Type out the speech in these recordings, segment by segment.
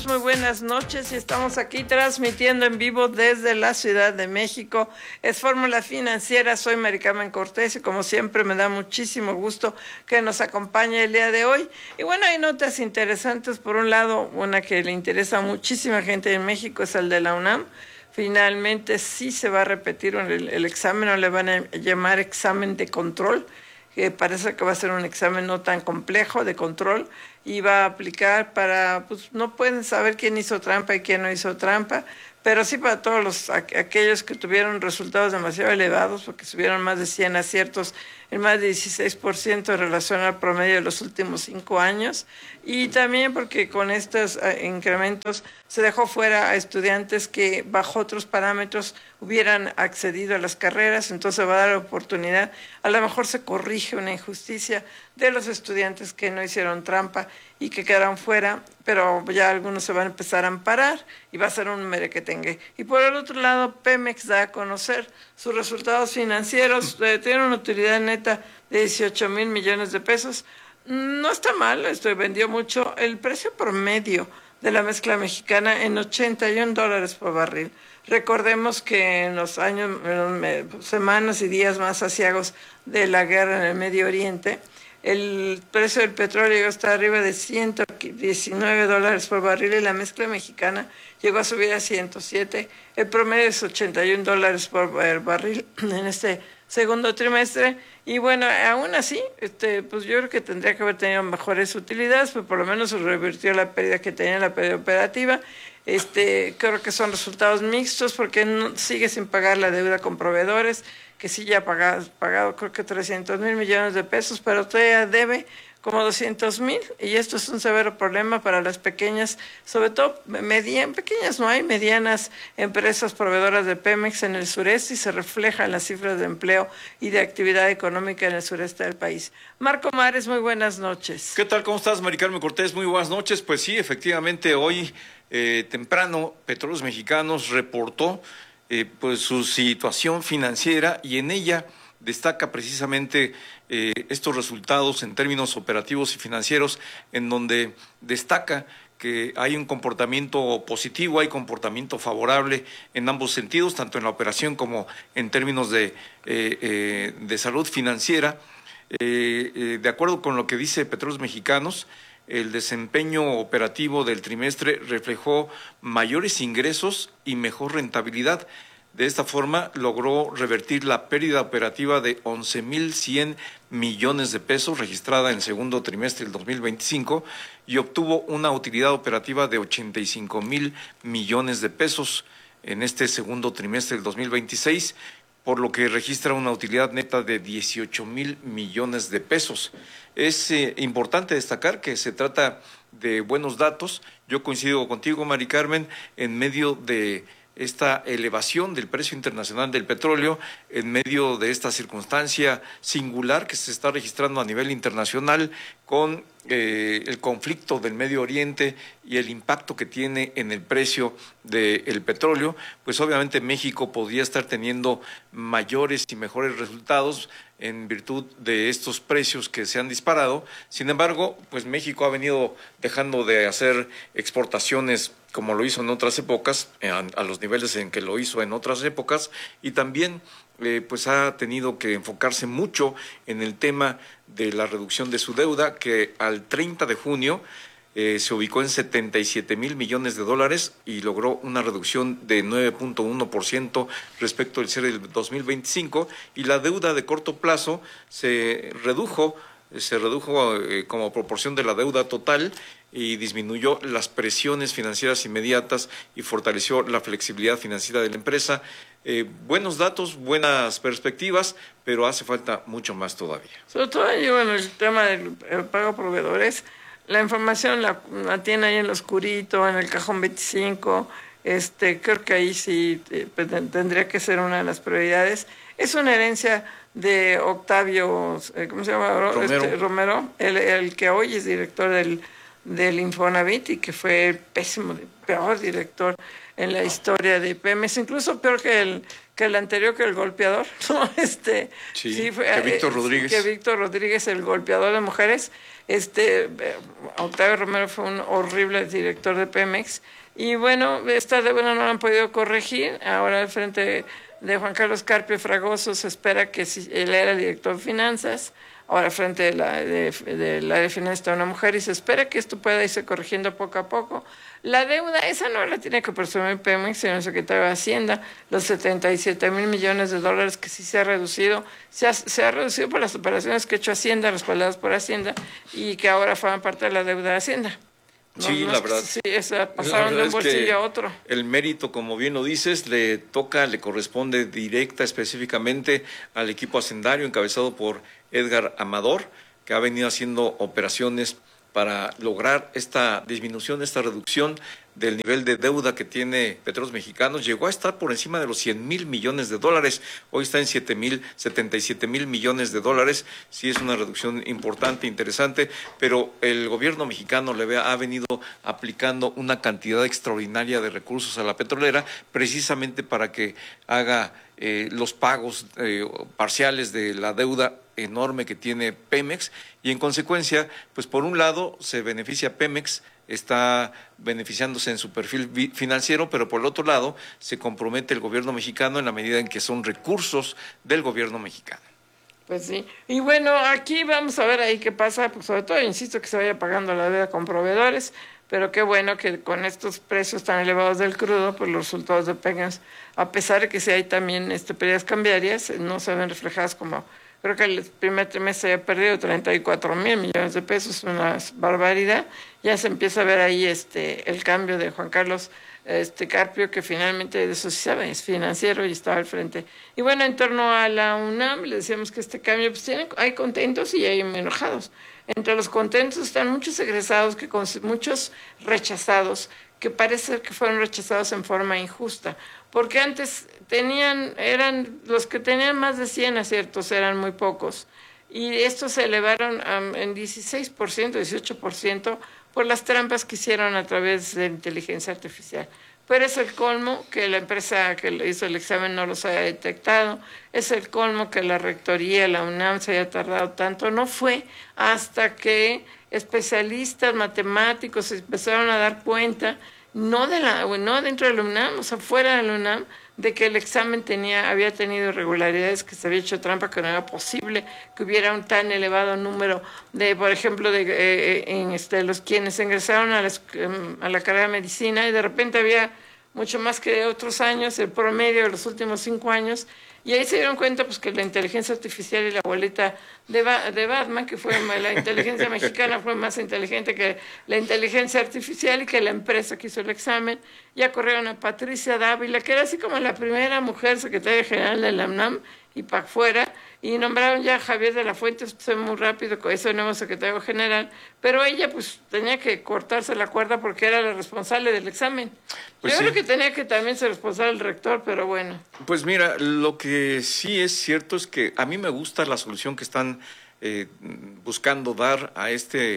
Muy buenas noches y estamos aquí transmitiendo en vivo desde la Ciudad de México. Es Fórmula Financiera, soy Mari Carmen Cortés y como siempre me da muchísimo gusto que nos acompañe el día de hoy. Y bueno, hay notas interesantes. Por un lado, una que le interesa a muchísima gente en México es el de la UNAM. Finalmente sí se va a repetir el examen, o le van a llamar examen de control, que parece que va a ser un examen no tan complejo de control y va a aplicar para, pues no pueden saber quién hizo trampa y quién no hizo trampa, pero sí para todos aquellos que tuvieron resultados demasiado elevados, porque subieron más de 100 aciertos en más de 16% en relación al promedio de los últimos 5 años, y también porque con estos incrementos se dejó fuera a estudiantes que bajo otros parámetros hubieran accedido a las carreras. Entonces va a dar oportunidad, a lo mejor se corrige una injusticia de los estudiantes que no hicieron trampa y que quedaron fuera, pero ya algunos se van a empezar a amparar y va a ser un merequetengue. Y por el otro lado, Pemex da a conocer sus resultados financieros, tiene una utilidad neta de 18,000 millones de pesos. No está mal, vendió mucho. El precio promedio de la mezcla mexicana en $81 por barril. Recordemos que en los años, semanas y días más aciagos de la guerra en el Medio Oriente, el precio del petróleo está arriba de $119 por barril y la mezcla mexicana llegó a subir a 107. El promedio es $81 por barril en este segundo trimestre. Y bueno, aún así, pues yo creo que tendría que haber tenido mejores utilidades, pero por lo menos se revirtió la pérdida que tenía en la pérdida operativa. Creo que son resultados mixtos porque no, sigue sin pagar la deuda con proveedores, que sí ya ha pagado creo que 300,000 millones de pesos, pero todavía debe como 200,000, y esto es un severo problema para las pequeñas, sobre todo pequeñas no hay, medianas empresas proveedoras de Pemex en el sureste, y se refleja en las cifras de empleo y de actividad económica en el sureste del país. Marco Mares, muy buenas noches. ¿Qué tal? ¿Cómo estás, Mari Carmen Cortés? Muy buenas noches. Pues sí, efectivamente, hoy temprano Petróleos Mexicanos reportó pues su situación financiera, y en ella destaca precisamente estos resultados en términos operativos y financieros, en donde destaca que hay un comportamiento positivo, hay comportamiento favorable en ambos sentidos, tanto en la operación como en términos de salud financiera. De acuerdo con lo que dice Petróleos Mexicanos, el desempeño operativo del trimestre reflejó mayores ingresos y mejor rentabilidad. De esta forma, logró revertir la pérdida operativa de 11,100 millones de pesos registrada en el segundo trimestre del 2025 y obtuvo una utilidad operativa de 85,000 millones de pesos en este segundo trimestre del 2026, por lo que registra una utilidad neta de 18,000 millones de pesos. Es importante destacar que se trata de buenos datos. Yo coincido contigo, Mari Carmen, en medio de esta elevación del precio internacional del petróleo, en medio de esta circunstancia singular que se está registrando a nivel internacional con el conflicto del Medio Oriente y el impacto que tiene en el precio del petróleo. Pues obviamente México podría estar teniendo mayores y mejores resultados en virtud de estos precios que se han disparado. Sin embargo, pues México ha venido dejando de hacer exportaciones como lo hizo en otras épocas, a los niveles en que lo hizo en otras épocas, y también pues ha tenido que enfocarse mucho en el tema de la reducción de su deuda, que al 30 de junio se ubicó en 77,000 millones de dólares y logró una reducción de 9.1% respecto al cierre del 2025, y la deuda de corto plazo se redujo como proporción de la deuda total, y disminuyó las presiones financieras inmediatas y fortaleció la flexibilidad financiera de la empresa. Buenos datos, buenas perspectivas, pero hace falta mucho más todavía. Sobre todo, bueno, el tema del pago a proveedores, la información la tiene ahí en lo oscurito, en el cajón 25. Creo que ahí sí tendría que ser una de las prioridades. Es una herencia de Octavio, ¿cómo se llama? Romero. Romero, el que hoy es director del Infonavit y que fue el pésimo, peor director en la historia de Pemex, incluso peor que el anterior, que el golpeador, ¿no? Sí, fue, que Víctor Rodríguez. Que Víctor Rodríguez, el golpeador de mujeres. Octavio Romero fue un horrible director de Pemex. Y bueno, esta deuda no la han podido corregir. Ahora al frente de Juan Carlos Carpio Fragoso se espera que, si él era el director de finanzas, ahora frente de la de finanzas está una mujer, y se espera que esto pueda irse corrigiendo poco a poco. La deuda, esa no la tiene que presumir Pemex, sino el secretario de Hacienda, los 77,000 millones de dólares que sí se ha reducido, se ha reducido por las operaciones que ha hecho Hacienda, respaldadas por Hacienda, y que ahora forman parte de la deuda de Hacienda. No, sí, no la verdad. Sí, pasaron de un bolsillo a otro. El mérito, como bien lo dices, le corresponde directa, específicamente al equipo hacendario encabezado por Edgar Amador, que ha venido haciendo operaciones para lograr esta disminución, esta reducción del nivel de deuda que tiene Petróleos Mexicanos. Llegó a estar por encima de los 100,000 millones de dólares, hoy está en 77,000 millones de dólares. Sí es una reducción importante, interesante, pero el gobierno mexicano ha venido aplicando una cantidad extraordinaria de recursos a la petrolera, precisamente para que haga los pagos parciales de la deuda enorme que tiene Pemex, y en consecuencia, pues por un lado se beneficia Pemex, está beneficiándose en su perfil financiero, pero por el otro lado se compromete el gobierno mexicano en la medida en que son recursos del gobierno mexicano. Pues sí, y bueno, aquí vamos a ver ahí qué pasa, pues sobre todo insisto que se vaya pagando la deuda con proveedores, pero qué bueno que con estos precios tan elevados del crudo, pues los resultados de Pemex, a pesar de que sí hay también pérdidas cambiarias, no se ven reflejadas como... Creo que el primer trimestre ha perdido 34,000 millones de pesos, una barbaridad. Ya se empieza a ver ahí el cambio de Juan Carlos Carpio, que finalmente de eso sí sabe, es financiero y estaba al frente. Y bueno, en torno a la UNAM, le decíamos que este cambio, pues hay contentos y hay enojados. Entre los contentos están muchos egresados, muchos rechazados, que parece que fueron rechazados en forma injusta, porque antes eran los que tenían más de 100 aciertos, eran muy pocos, y estos se elevaron en 16%, 18% por las trampas que hicieron a través de inteligencia artificial. Pero es el colmo que la empresa que hizo el examen no los haya detectado, es el colmo que la rectoría, la UNAM, se haya tardado tanto. No fue hasta que especialistas matemáticos se empezaron a dar cuenta, no dentro de la UNAM, o sea, fuera de la UNAM, de que el examen había tenido irregularidades, que se había hecho trampa, que no era posible que hubiera un tan elevado número de, por ejemplo, los quienes ingresaron a la carrera de medicina, y de repente había mucho más que otros años, el promedio de los últimos 5 años, y ahí se dieron cuenta pues que la inteligencia artificial y la abuelita de Batman, que fue la inteligencia mexicana, fue más inteligente que la inteligencia artificial, y que la empresa que hizo el examen ya corrieron a Patricia Dávila, que era así como la primera mujer secretaria general de la UNAM, y para afuera, y nombraron ya a Javier de la Fuente, fue muy rápido con ese nuevo secretario general, pero ella pues tenía que cortarse la cuerda porque era la responsable del examen. Pues yo creo que tenía que también ser responsable el rector, pero bueno. Pues mira, lo que sí es cierto es que a mí me gusta la solución que están buscando dar a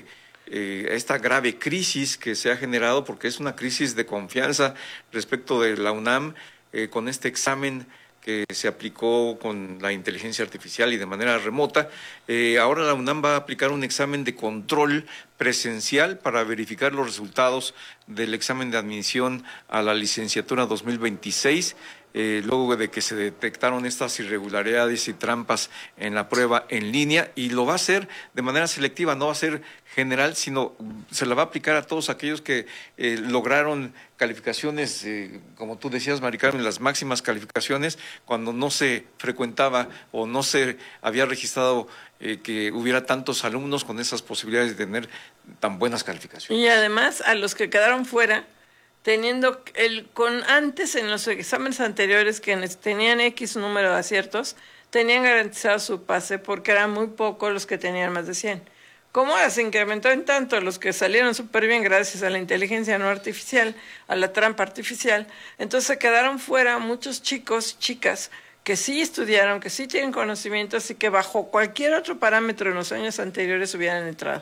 esta grave crisis que se ha generado, porque es una crisis de confianza respecto de la UNAM, con este examen que se aplicó con la inteligencia artificial y de manera remota. Ahora la UNAM va a aplicar un examen de control presencial para verificar los resultados del examen de admisión a la licenciatura 2026, luego de que se detectaron estas irregularidades y trampas en la prueba en línea, y lo va a hacer de manera selectiva, no va a ser general, sino se la va a aplicar a todos aquellos que lograron calificaciones, como tú decías, Mari Carmen, las máximas calificaciones, cuando no se frecuentaba o no se había registrado que hubiera tantos alumnos con esas posibilidades de tener tan buenas calificaciones. Y además a los que quedaron fuera, teniendo antes en los exámenes anteriores, quienes tenían X número de aciertos, tenían garantizado su pase porque eran muy pocos los que tenían más de 100. Como ahora se incrementó en tanto los que salieron súper bien gracias a la inteligencia no artificial, a la trampa artificial, entonces se quedaron fuera muchos chicos, chicas, que sí estudiaron, que sí tienen conocimientos y que bajo cualquier otro parámetro en los años anteriores hubieran entrado.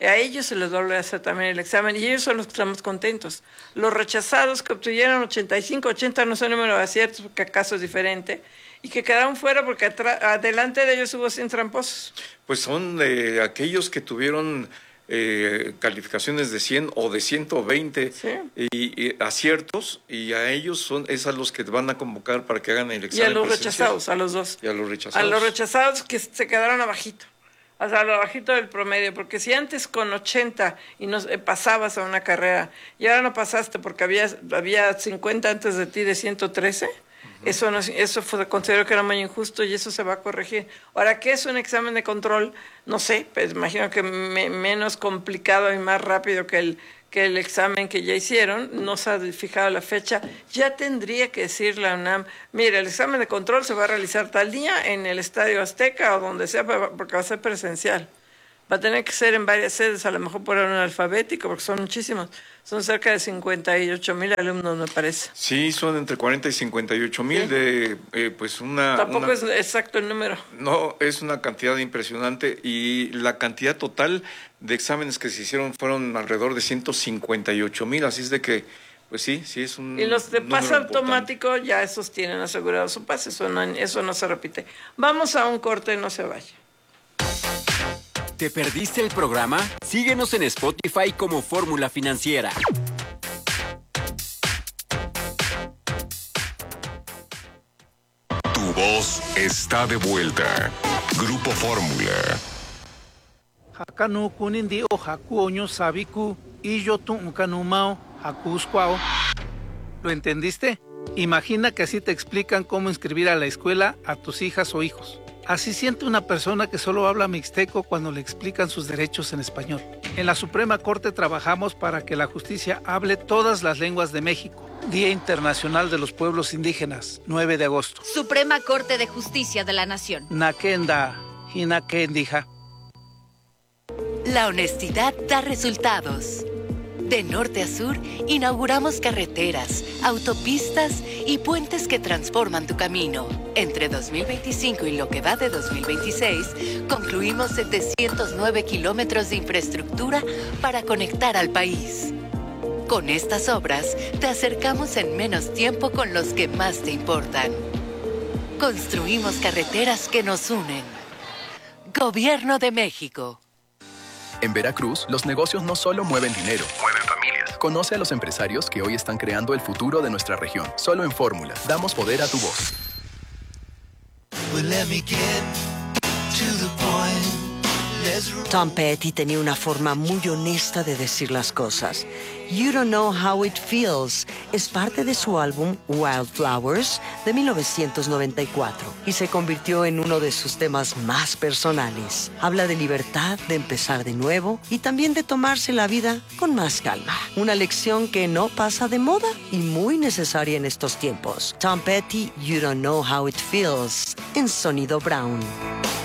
A ellos se les vuelve a hacer también el examen y ellos son los que estamos contentos. Los rechazados que obtuvieron 85, 80 no son número de aciertos porque acaso es diferente y que quedaron fuera porque adelante de ellos hubo 100 tramposos. Pues son de aquellos que tuvieron calificaciones de 100 o de 120 Sí. y aciertos, y a ellos es a los que van a convocar para que hagan el examen. Y a los presencial. rechazados, a los dos. Y a los rechazados. A los rechazados que se quedaron abajito, o sea, abajito del promedio, porque si antes con 80 y no pasabas a una carrera y ahora no pasaste porque había 50 antes de ti de 113, considero que era muy injusto y eso se va a corregir. Ahora, ¿qué es un examen de control? No sé, pues imagino que menos complicado y más rápido que el examen que ya hicieron. No se ha fijado la fecha. Ya tendría que decir la UNAM, mira, el examen de control se va a realizar tal día en el Estadio Azteca o donde sea, porque va a ser presencial. Va a tener que ser en varias sedes, a lo mejor por orden alfabético, porque son muchísimos. Son cerca de 58,000 alumnos, me parece. Sí, son entre 40 y 58,000 de pues una... Tampoco es exacto el número. No, es una cantidad impresionante y la cantidad total de exámenes que se hicieron fueron alrededor de 158,000, así es de que, pues sí es un... Y los de pase número automático ya esos tienen asegurado su pase, eso no se repite. Vamos a un corte, no se vaya. ¿Te perdiste el programa? Síguenos en Spotify como Fórmula Financiera. Tu voz está de vuelta. Grupo Fórmula. Hakanu kunindi o haku oño sabiku y yo tu ukanumao hakuskwao. ¿Lo entendiste? Imagina que así te explican cómo inscribir a la escuela a tus hijas o hijos. Así siente una persona que solo habla mixteco cuando le explican sus derechos en español. En la Suprema Corte trabajamos para que la justicia hable todas las lenguas de México. Día Internacional de los Pueblos Indígenas, 9 de agosto. Suprema Corte de Justicia de la Nación. Nakenda, hinakendija. La honestidad da resultados. De norte a sur, inauguramos carreteras, autopistas y puentes que transforman tu camino. Entre 2025 y lo que va de 2026, concluimos 709 kilómetros de infraestructura para conectar al país. Con estas obras, te acercamos en menos tiempo con los que más te importan. Construimos carreteras que nos unen. Gobierno de México. En Veracruz, los negocios no solo mueven dinero, mueven familias. Conoce a los empresarios que hoy están creando el futuro de nuestra región. Solo en Fórmula, damos poder a tu voz. Tom Petty tenía una forma muy honesta de decir las cosas. You Don't Know How It Feels es parte de su álbum Wildflowers de 1994 y se convirtió en uno de sus temas más personales. Habla de libertad, de empezar de nuevo y también de tomarse la vida con más calma. Una lección que no pasa de moda y muy necesaria en estos tiempos. Tom Petty, You Don't Know How It Feels, en Sonido Brown.